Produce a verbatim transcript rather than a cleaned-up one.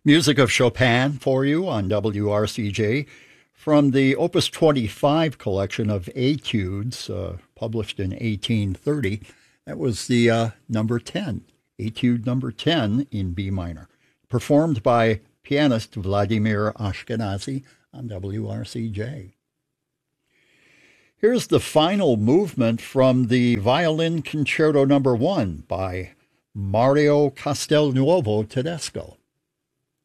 Music of Chopin for you on W R C J from the Opus twenty-five collection of Etudes, uh, published in eighteen thirty. That was the uh, number ten, Etude number ten in B minor, performed by pianist Vladimir Ashkenazy on W R C J. Here's the final movement from the Violin Concerto number one by Mario Castelnuovo Tedesco.